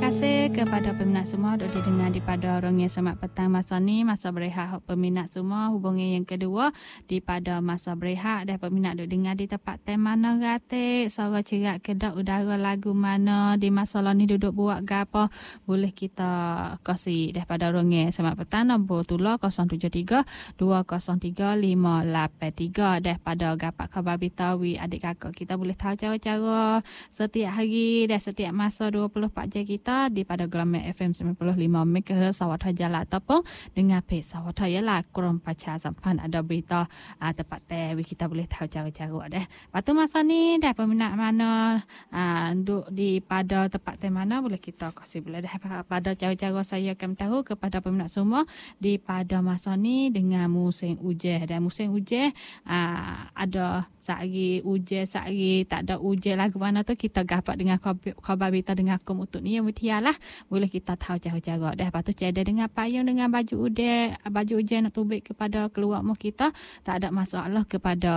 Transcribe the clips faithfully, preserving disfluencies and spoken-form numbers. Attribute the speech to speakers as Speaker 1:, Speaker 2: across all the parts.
Speaker 1: kasih kepada peminat semua duk didengar di pada Orangnya Selamat Petang masa ni, masa berehat peminat semua hubungi yang kedua di pada masa berehat dan peminat duk dengar di tempat tem mana ratik, suara cerak kedap udara lagu mana di masa ni duduk buat gapo, boleh kita kasih daripada Orangnya Selamat Petang nombor tulah kosong tujuh tiga dua kosong tiga lima lapan tiga daripada gapak khabar bitawi adik kakak kita boleh tahu cara-cara setiap hari dan setiap masa dua puluh empat jam kita di pada Gelombang F M sembilan puluh lima megahertz Sawat Jalan ataupun dengan page Sawat ialah kurang pacar sampai ada berita uh, tempat teh kita boleh tahu cara-cara dah. Patu masa ni dah peminat mana uh, duduk di pada tempat teh mana boleh kita kasih boleh dah pada cara-cara saya akan tahu kepada peminat semua di pada masa ni dengan musim hujan dan musim hujan uh, ada sehari hujan sehari tak ada hujan lagu mana tu kita dapat dengan khabar berita dengan akum untuk ni yang lah boleh kita tahu cara-cara dah. Lepas tu ada dengan payung dengan baju hujan baju hujan nak tubik kepada keluar rumah kita tak ada masalah kepada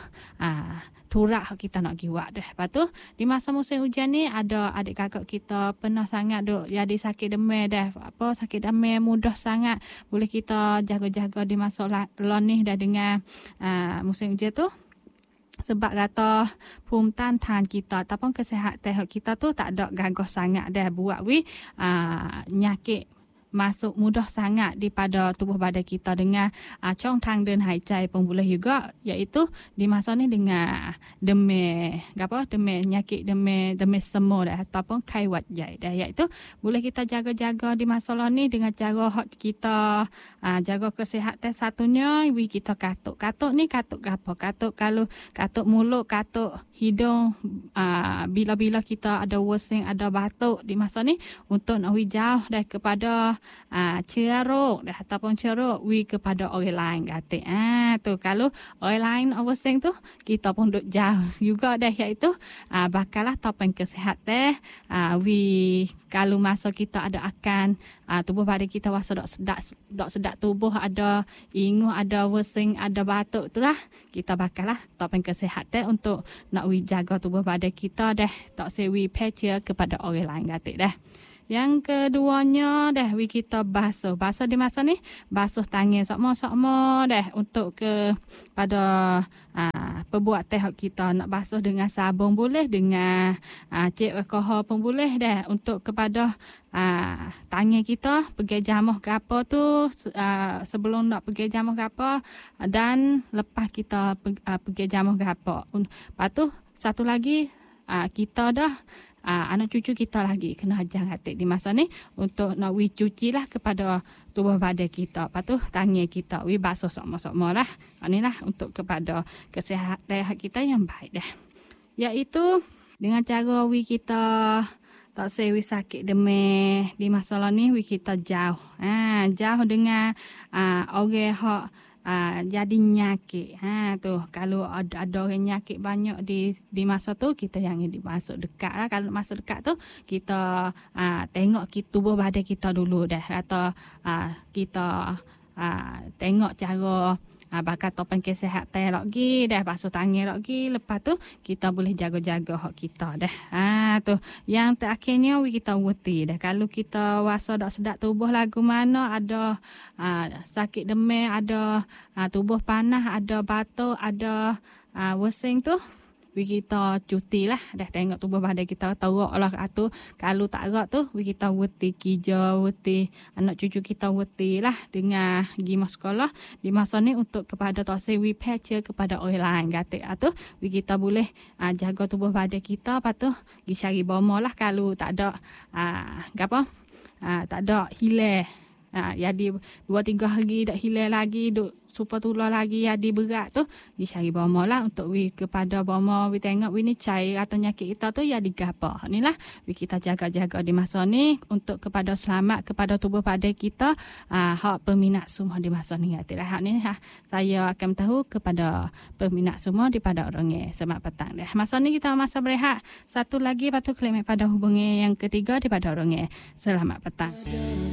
Speaker 1: uh, turak kita nak giwak dah. Lepas tu di masa musim hujan ni ada adik kakak kita pernah sangat duk jadi sakit demam dah apa sakit demam mudah sangat boleh kita jaga-jaga di masa lon ni dah dengan uh, musim hujan tu sebab kata pemtan tan kita ataupun kesihatan kita tu tak ada gagah sangat dah buat we uh, nyakit masuk mudah sangat di pada tubuh badan kita dengan uh, cong tang dan haiใจpun boleh juga iaitu di masa ni dengan demam apa demam nyakit demam demam semua dah ataupun kaiwat jai dah iaitu boleh kita jaga-jaga di masa ni dengan cara hot kita uh, jaga kesihatan satunya we kita katuk katuk ni katuk apa katuk kalau katuk mulut katuk hidung uh, bila-bila kita ada wasing ada batuk di masa ni untuk nak jauh dah kepada Ah, ceruk dah ataupun ceruk we kepada orang lain kata ah tu kalau orang lain oversing tu kita pun duk jauh juga dah iaitu ah, bakalah topeng kesihatan ah, we kalau masa kita ada akan ah, tubuh badan kita wasa dak sedak dak sedak tubuh ada inguh ada oversing ada batuk itulah kita bakalah topeng kesihatan untuk nak we jaga tubuh badan kita dah tak sewi pecah kepada orang lain kata dah. Yang keduanya dah we kita basuh. Basuh di masa ni basuh tangan sokmo-sokmo dah untuk ke pada uh, perbuat teh kita nak basuh dengan sabun boleh dengan uh, cik alkohol pun boleh dah untuk kepada uh, tangan kita pergi jamuh ke apa tu uh, sebelum nak pergi jamuh ke apa dan lepas kita uh, pergi jamuh ke apa. Lepas tu satu lagi uh, kita dah Uh, anak cucu kita lagi kena ajar hati di masa ni untuk nak we cuci lah kepada tubuh badan kita. Lepas tu tangan kita we basuh sama-sama lah. Ini lah untuk kepada kesihatan kita yang baik dah. Iaitu dengan cara we kita tak sewi sakit demam di masa ni we kita jauh. Ha, jauh dengan uh, orang hak Uh, jadi nyakit ha tu kalau ada, ada orang nyakit banyak di di masa tu kita yang dimasuk dekat lah. Kalau masuk dekat tu kita uh, tengok kita, tubuh badan kita dulu dah atau uh, kita uh, tengok cara uh, bakal topeng kesihatan lagi dah basuh tangan lagi lepas tu kita boleh jaga-jaga hak kita dah ha tu yang terakhirnya we kita wuti dah kalau kita wasa dak sedap tubuh lagu mana ada uh, sakit demam ada uh, tubuh panas ada batuk ada uh, wasing tu we kita cuti lah dah tengok tubuh badan kita teruk lah tu kalau tak erat tu we kita wuti kerja wuti anak cucu kita wuti lah dengan pergi masuk sekolah di masa ni untuk kepada tak sewi patch kepada orang lain kata tu we kita boleh uh, jaga tubuh badan kita lepas tu pergi cari bomo lah kalau tak ada uh, apa uh, tak ada hilang uh, jadi dua tiga hari dak hilang lagi duk supaya tular lagi jadi berat tu dicari bomo lah untuk we kepada bomo we tengok we ni cair atau nyakit kita tu ya digapa ni lah we kita jaga-jaga di masa ni untuk kepada selamat kepada tubuh badan kita uh, hak peminat semua di masa ni itulah hak ni ha, saya akan tahu kepada peminat semua di pada Orangnya Selamat Petang dah masa ni kita masa berehat satu lagi patut klaim pada hubungi yang ketiga di pada Orangnya Selamat Petang.